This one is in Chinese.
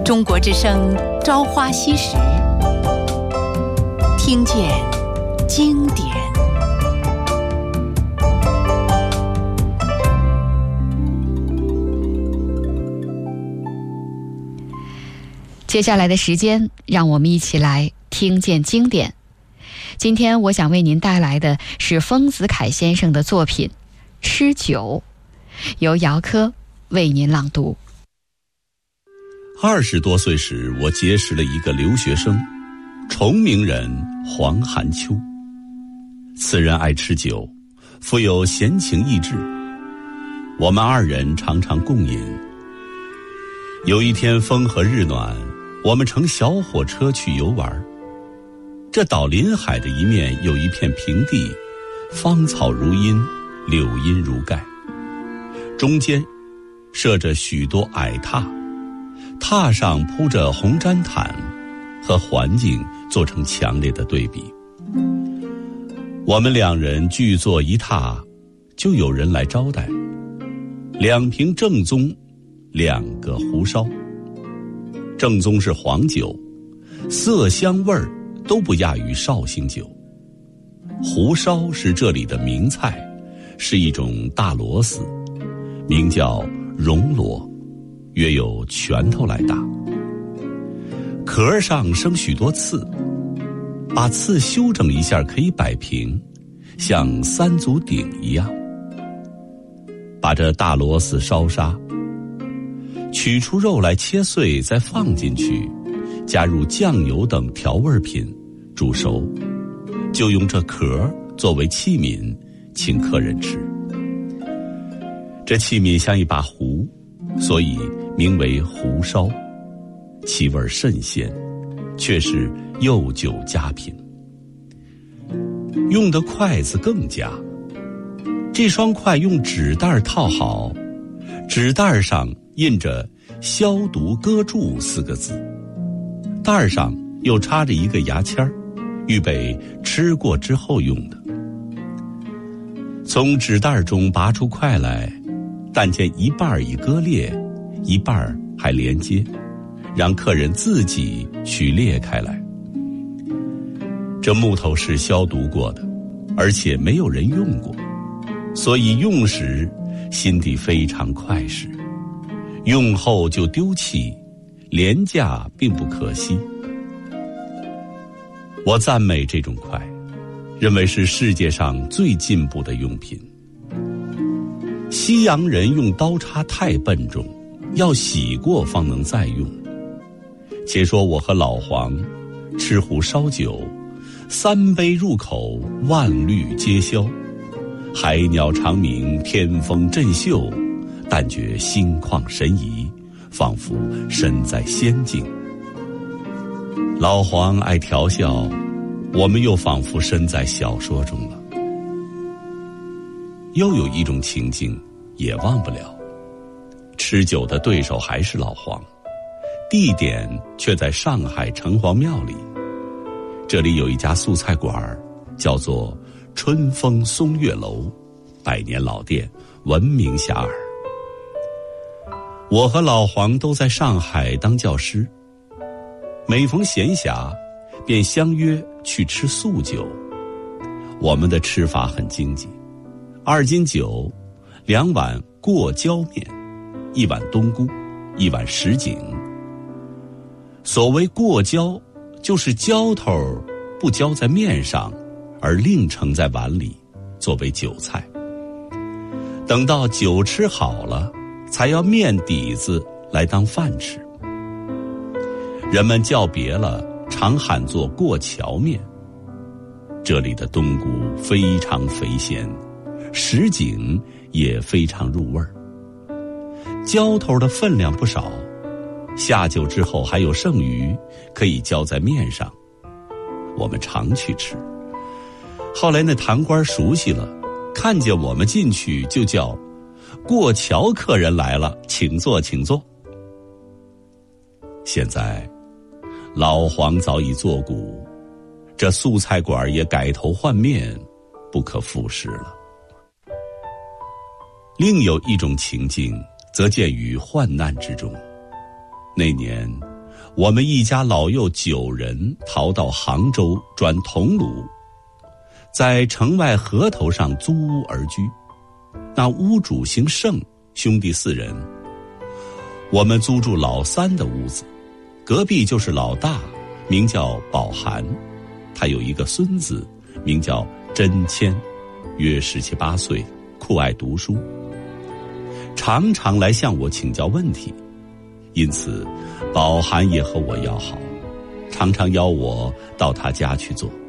中国之声朝花夕拾，听见经典。 接下来的时间，让我们一起来听见经典。今天我想为您带来的是丰子恺先生的作品《吃酒》，由姚科为您朗读。 20多岁时，我结识了一个留学生，崇明人黄寒秋。此人爱吃酒，富有闲情逸致，我们2人常常共饮。有一天风和日暖，我们乘小火车去游玩。这岛临海的一面有一片平地，芳草如茵，柳荫如盖，中间设着许多矮榻，榻上铺着红毡毯，和环境做成强烈的对比。我们2人聚坐一榻，就有人来招待，2瓶正宗，2个胡烧。正宗是黄酒，色香味儿都不亚于绍兴酒。胡烧是这里的名菜，是一种大螺丝，名叫绒螺，约有拳头来大，壳上生许多刺，把刺修整一下可以摆平，像3足鼎一样。把这大螺丝烧杀，取出肉来切碎，再放进去，加入酱油等调味品煮熟，就用这壳作为器皿请客人吃。这器皿像一把壶，所以名为壶烧，其味甚鲜，却是幼酒佳品。用的筷子更佳，这双筷用纸袋套好，纸袋上印着消毒搁注4个字，袋上又插着一个牙签，预备吃过之后用的。从纸袋中拔出筷来，但见一半已割裂，一半还连接，让客人自己去裂开来。这木头是消毒过的，而且没有人用过，所以用时心地非常快实，用后就丢弃，廉价并不可惜。我赞美这种筷，认为是世界上最进步的用品。西洋人用刀叉太笨重，要洗过方能再用。且说我和老黄吃壶烧酒，3杯入口，万虑皆消，海鸟长鸣，天风振袖，但觉心旷神怡，仿佛身在仙境。老黄爱调笑，我们又仿佛身在小说中了。又有一种情境也忘不了，吃酒的对手还是老黄，地点却在上海城隍庙里。这里有一家素菜馆，叫做春风松月楼，100年老店，闻名遐迩。我和老黄都在上海当教师，每逢闲暇便相约去吃素酒。我们的吃法很经济，2斤酒，2碗过椒面，1碗冬菇，1碗什锦。所谓过椒，就是浇头不浇在面上，而另盛在碗里，作为酒菜。等到酒吃好了，才要面底子来当饭吃。人们叫别了，常喊作过桥面。这里的冬菇非常肥鲜，什锦也非常入味儿。浇头的分量不少，下酒之后还有剩余，可以浇在面上。我们常去吃。后来那堂官熟悉了，看见我们进去就叫过桥客人来了，请坐请坐。现在老黄早已作古，这素菜馆也改头换面，不可复食了。另有一种情境则见于患难之中。那年我们一家老幼9人逃到杭州，转桐庐，在城外河头上租屋而居。那屋主姓盛，兄弟4人。我们租住老3的屋子，隔壁就是老大，名叫宝涵，他有一个孙子，名叫真谦，约17、18岁，酷爱读书，常常来向我请教问题。因此宝涵也和我要好，常常邀我到他家去坐。